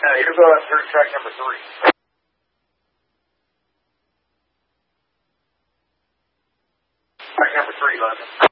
You're going through track number 3. Track number 3, London.